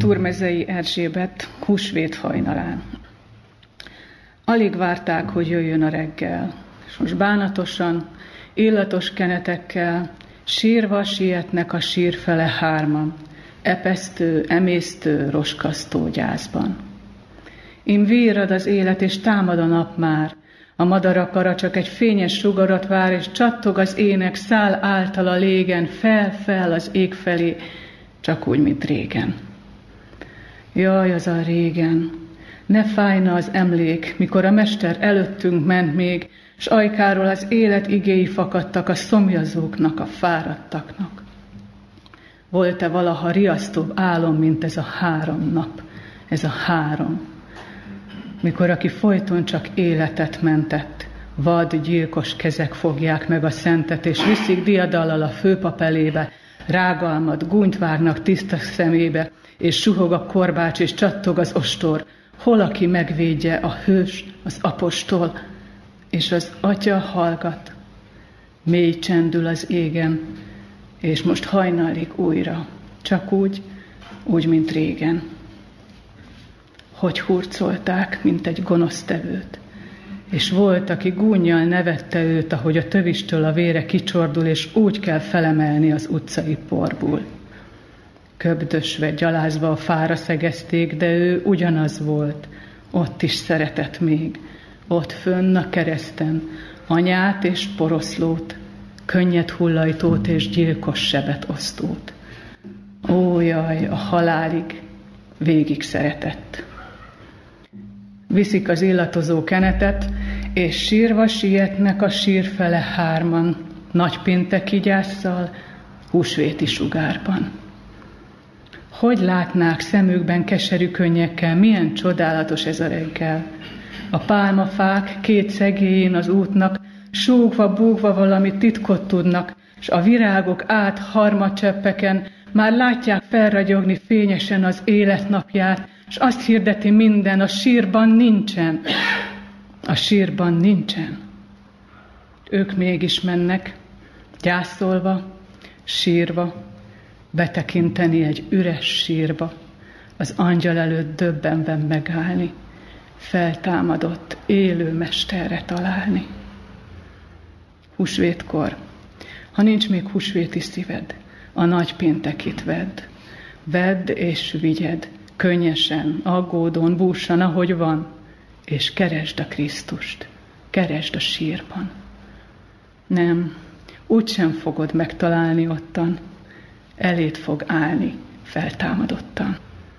Turmezei Erzsébet húsvét hajnalán. Alig várták, hogy jöjjön a reggel, és most bánatosan, illatos kenetekkel, sírva sietnek a sír fele hárman, epesztő, emésztő, roskasztó gyászban. Ím virrad az élet, és támad a nap már, a madarak kara csak egy fényes sugarat vár, és csattog az ének szál által a légen, fel-fel az ég felé, csak úgy, mint régen. Jaj, az a régen, ne fájna az emlék, mikor a mester előttünk ment még, s ajkáról az élet igéi fakadtak a szomjazóknak, a fáradtaknak. Volt-e valaha riasztóbb álom, mint ez a 3 nap, ez a 3, mikor aki folyton csak életet mentett, vad, gyilkos kezek fogják meg a szentet, és viszik diadallal a főpap elébe, rágalmat, gúnyt vágnak tiszta szemébe, és suhog a korbács, és csattog az ostor, hol aki megvédje a hős, az apostol, és az atya hallgat. Mély csendül az égen, és most hajnalig újra, csak úgy, mint régen. Hogy hurcolták, mint egy gonosztevőt, és volt, aki gúnnyal nevette őt, ahogy a tövistől a vére kicsordul, és úgy kell felemelni az utcai porból. Köbdösve, gyalázva a fára szegezték, de ő ugyanaz volt, ott is szeretett még, ott fönn a kereszten, anyát és poroszlót, könnyed hullajtót és gyilkos sebet osztót. Ó, jaj, a halálig végig szeretett. Viszik az illatozó kenetet, és sírva sietnek a sír fele hárman, nagypénteki gyásszal, húsvéti sugárban. Hogy látnák szemükben keserű könnyekkel, milyen csodálatos ez a reggel. A pálmafák 2 szegélyén az útnak, súgva-búgva valami titkot tudnak, s a virágok át harmadcseppeken már látják felragyogni fényesen az életnapját, s azt hirdeti minden, a sírban nincsen. A sírban nincsen. Ők mégis mennek, gyászolva, sírva, betekinteni egy üres sírba, az angyal előtt döbbenve megállni, feltámadott, élő mesterre találni. Húsvétkor, ha nincs még húsvéti szíved, a nagypéntekit vedd. Vedd és vigyed, könnyesen, aggódón, búsan, ahogy van, és keresd a Krisztust, keresd a sírban. Nem, úgysem fogod megtalálni ottan, eléd fog állni feltámadottan.